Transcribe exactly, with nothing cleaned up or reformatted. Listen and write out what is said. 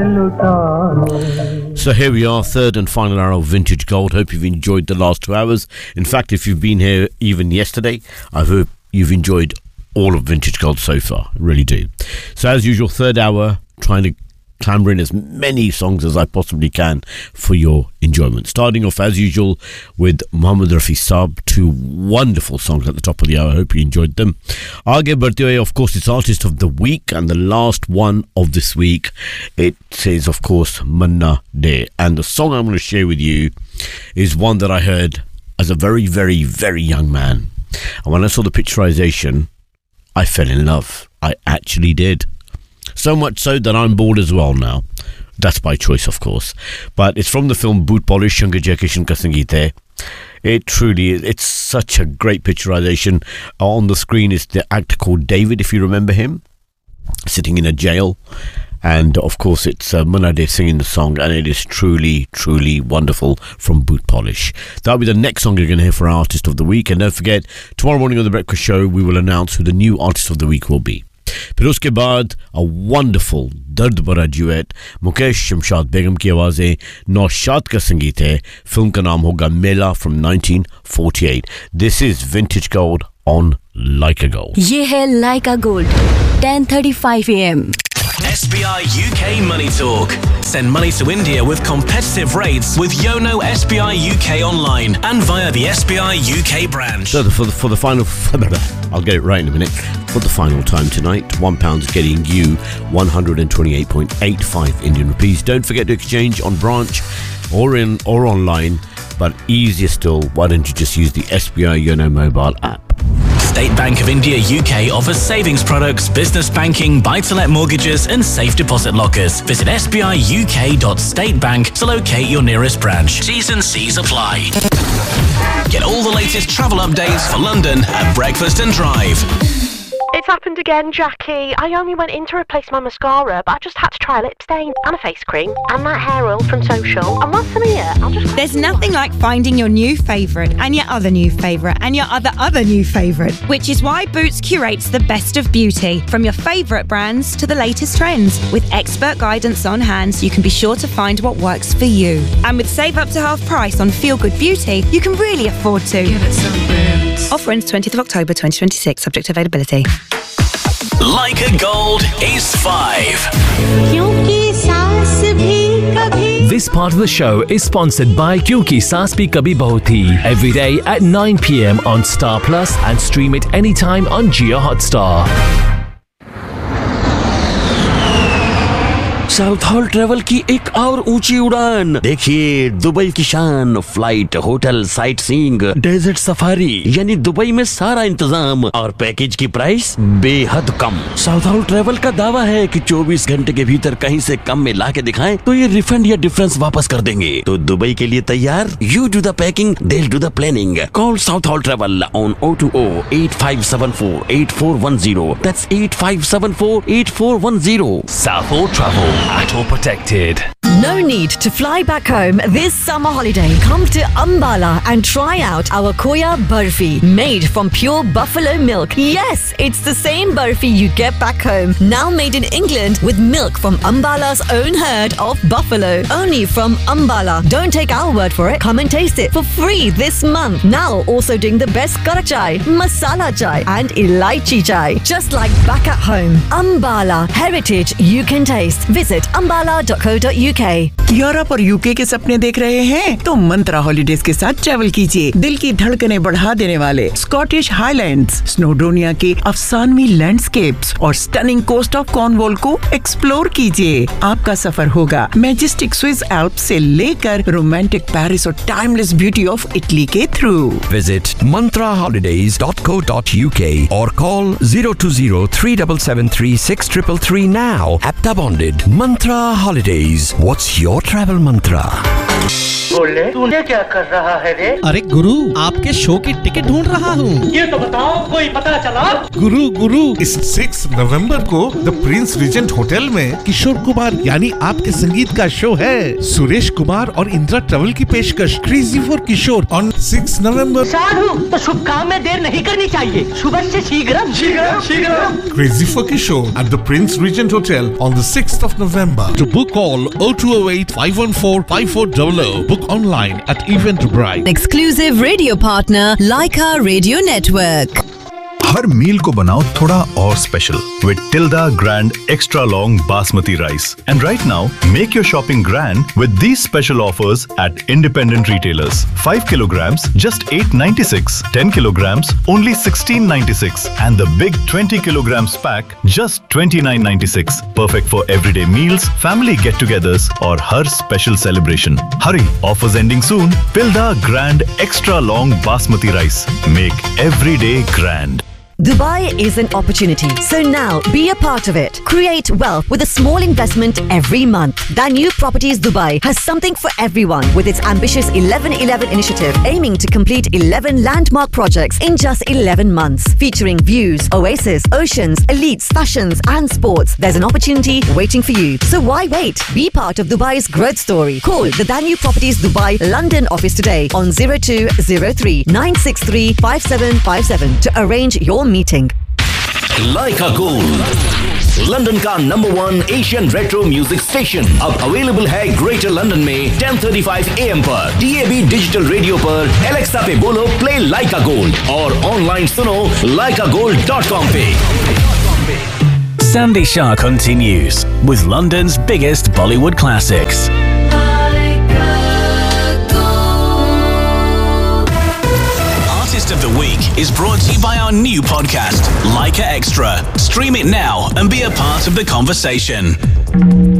So here we are, third and final hour of Vintage Gold. Hope you've enjoyed the last two hours. In fact, if you've been here even yesterday, I hope you've enjoyed all of Vintage Gold so far. I really do. So as usual, third hour, trying to clamber in as many songs as I possibly can for your enjoyment. Starting off as usual with Mohammed Rafi Saab, two wonderful songs at the top of the hour. I hope you enjoyed them. Aage Badhte Hue, of course, it's Artist of the Week, and the last one of this week, it is of course Manna Day, and the song I'm going to share with you is one that I heard as a very very very young man, and when I saw the picturization I fell in love. I actually did. So much so that I'm bored as well now. That's by choice, of course. But it's from the film Boot Polish, Shankar Jaikishan ka Sangeet hai. It truly is. It's such a great picturization. On the screen is the actor called David, if you remember him, sitting in a jail. And, of course, it's uh, Manna Day singing the song, and it is truly, truly wonderful from Boot Polish. That'll be the next song you're going to hear for our Artist of the Week. And don't forget, tomorrow morning on The Breakfast Show, we will announce who the new Artist of the Week will be. फिर उसके बाद a wonderful दर्द भरा duet Mukesh Shamshad Begum की आवाज़ें नौशाद का संगीत है फिल्म का नाम होगा मेला from nineteen forty-eight. This is Vintage Gold on Like a Gold. ये है Like a Gold ten thirty-five a m S B I U K Money Talk. Send money to India with competitive rates with Yono S B I U K online and via the S B I U K branch. So for the, for the final, I'll get it right in a minute. For the final time tonight, one pound's getting you one hundred twenty-eight point eight five Indian rupees. Don't forget to exchange on branch or in or online. But easier still, why don't you just use the S B I Yono mobile app? State Bank of India U K offers savings products, business banking, buy-to-let mortgages and safe deposit lockers. Visit s b i u k dot state bank to locate your nearest branch. T's and C's apply. Get all the latest travel updates for London at Breakfast and Drive. It's happened again, Jackie. I only went in to replace my mascara, but I just had to try a lip stain and a face cream and that hair oil from Social. And once I'm here, I'll just... There's nothing like finding your new favourite and your other new favourite and your other other new favourite, which is why Boots curates the best of beauty, from your favourite brands to the latest trends. With expert guidance on hand, so you can be sure to find what works for you. And with save up to half price on Feel Good Beauty, you can really afford to. Give it some Boots. Offer ends twentieth of October twenty twenty-six, subject to availability. Like a Gold is five. This part of the show is sponsored by Kyunki Saas Bhi Kabhi Bahu Thi. Every day at nine p m on Star Plus and stream it anytime on Jio Hotstar. South hall travel की एक और ऊंची उड़ान देखिए Dubai की शान flight hotel sight seeing desert safari यानी Dubai में सारा इंतजाम और पैकेज की प्राइस बेहद कम। साउथ हॉल ट्रेवल का दावा है कि चौबीस घंटे के भीतर कहीं से कम में ला के दिखाएं तो ये रिफंड या डिफरेंस वापस कर देंगे। तो दुबई के लिए तैयार? You do the packing, they'll do the planning. Call South Hall Travel on zero two zero eight five seven four eight four one zero. That's eight five seven four eight four one zero. South Hall Travel. At all protected. No need to fly back home this summer holiday. Come to Ambala and try out our Koya Barfi, made from pure buffalo milk. Yes, it's the same barfi you get back home, now made in England with milk from Ambala's own herd of buffalo. Only from Ambala. Don't take our word for it. Come and taste it for free this month. Now also doing the best karak chai, masala chai and elaichi chai. Just like back at home. Ambala, heritage you can taste. Visit ambala dot co dot u k. Europe और UK के सपने देख रहे हैं तो मंत्रा holidays के साथ travel कीजिए। दिल की धड़कनें बढ़ा देने वाले स्कॉटिश हाईलैंड्स, स्नोडोनिया के अफसानवी लैंडस्केप्स और स्टनिंग कोस्ट ऑफ कॉर्नवॉल को एक्सप्लोर कीजिए। आपका सफर होगा मैजेस्टिक स्विस एल्प्स से लेकर रोमांटिक पेरिस और टाइमलेस ब्यूटी ऑफ इटली के through. Visit mantra holidays dot co dot u k or call zero two zero three seven seven three six three three three now. Apta bonded. Mantra Holidays. What's your travel mantra? बोले तूने क्या कर रहा है रे? अरे गुरु, आपके show की टिकट ढूंढ रहा हूँ। ये तो बताओ, कोई पता चला? गुरु गुरु इस सिक्स नवंबर को द प्रिंस रीजेंट होटल में किशोर कुमार यानी आपके संगीत का शो है। सुरेश कुमार और इंदिरा ट्रेवल की पेशकश crazy for Kishore on six नवंबर। साधु, तो शुभ काम में देर नहीं करनी चाहिए। सुबह से शीघ्रम शीघ्रम शीघ्रम। Crazy for Kishore at the Prince Regent Hotel on the sixth of November. To book, call oh two oh eight, five one four, five four zero zero. Book online at Eventbrite. Exclusive radio partner Leica Radio Network. हर मील को बनाओ थोड़ा और special with Tilda Grand Extra Long Basmati Rice. And right now, make your shopping grand with these special offers at independent retailers. five kilograms, just eight ninety-six. ten kilograms, only sixteen ninety-six. And the big twenty kilograms pack, just twenty-nine ninety-six. Perfect for everyday meals, family get-togethers, or her special celebration. Hurry, offers ending soon. Tilda Grand Extra Long Basmati Rice. Make every day grand. Dubai is an opportunity, so now be a part of it. Create wealth with a small investment every month. Danube Properties Dubai has something for everyone with its ambitious eleven eleven initiative, aiming to complete eleven landmark projects in just eleven months, featuring views, oasis, oceans, elites, fashions, and sports. There's an opportunity waiting for you. So why wait? Be part of Dubai's growth story. Call the Danube Properties Dubai London office today on zero two zero three nine six three five seven five seven to arrange your meeting. Leica Gold, London का number one Asian retro music station, अब available है greater London में ten thirty-five A M पर, D A B digital radio पर, Alexa पे बोलो play Leica Gold और online सुनो leica gold dot com पे। Sandy Shah continues with London's biggest Bollywood classics. Artist of the Week is brought to you by our new podcast, Leica Extra. Stream it now and be a part of the conversation.